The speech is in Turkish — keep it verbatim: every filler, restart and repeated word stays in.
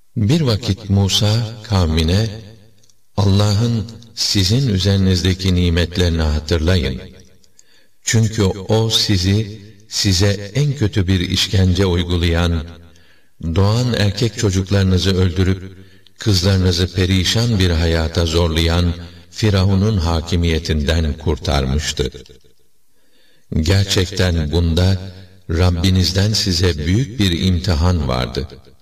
Bir vakit Musa kavmine, Allah'ın sizin üzerinizdeki nimetlerini hatırlayın. Çünkü O sizi, size en kötü bir işkence uygulayan, doğan erkek çocuklarınızı öldürüp, kızlarınızı perişan bir hayata zorlayan Firavun'un hakimiyetinden kurtarmıştı. Gerçekten bunda Rabbinizden size büyük bir imtihan vardı.